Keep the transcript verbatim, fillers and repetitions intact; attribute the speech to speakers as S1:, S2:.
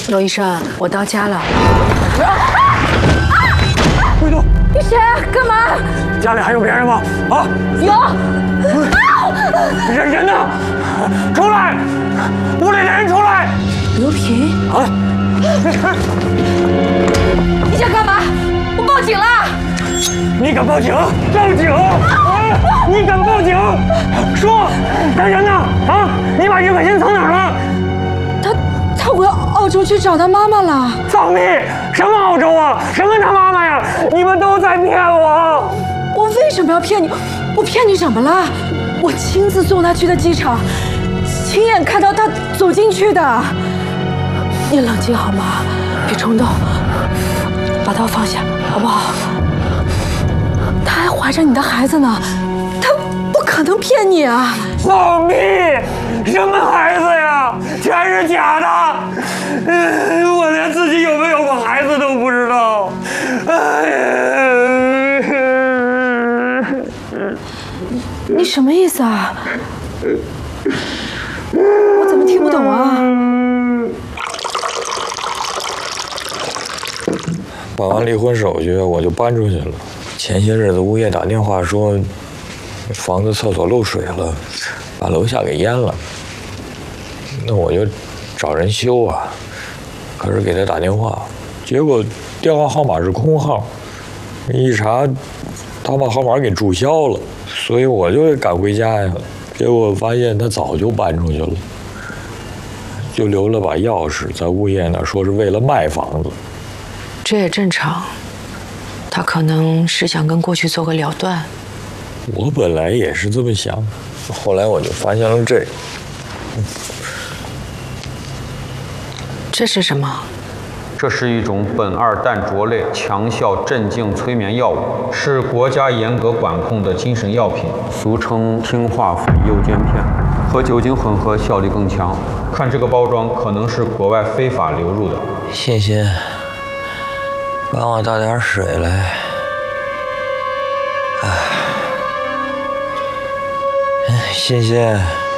S1: 罗医生，我到家了。
S2: 慧东，
S1: 你谁？干嘛？
S2: 家里还有别人吗？啊？
S1: 有。
S2: 人人呢？出来！屋里的人出来！
S1: 刘平
S2: 啊！
S1: 你想干嘛？我报警了！
S2: 你敢报警？报警！啊！你敢报警？说，他人呢？啊！你把于可欣藏哪儿了？
S1: 他他回澳洲去找他妈妈了。
S2: 放屁！什么澳洲啊？什么他妈妈呀？你们都在骗我！
S1: 我为什么要骗你？我骗你什么了？我亲自送他去的机场，亲眼看到他走进去的。你冷静好吗？别冲动，把刀放下，好不好？他还怀着你的孩子呢，他不可能骗你啊！
S2: 放屁！什么孩子呀？全是假的！嗯，我连自己有没有过孩子都不知道。哎呀！
S1: 你什么意思啊？我怎么听不懂啊？
S3: 办完离婚手续，我就搬出去了。前些日子物业打电话说，房子厕所漏水了，把楼下给淹了。那我就找人修啊，可是给他打电话，结果电话号码是空号，一查，他把号码给注销了，所以我就赶回家呀。结果发现他早就搬出去了，就留了把钥匙在物业那儿，说是为了卖房子。
S1: 这也正常，他可能是想跟过去做个了断。
S3: 我本来也是这么想，后来我就发现了这个。
S1: 这是什么？
S4: 这是一种苯二氮卓类强效镇静催眠药物，是国家严格管控的精神药品，俗称氰化醒右间片，和酒精混合效力更强。看这个包装，可能是国外非法流入的。
S3: 欣欣，帮我倒点水来。哎，欣欣。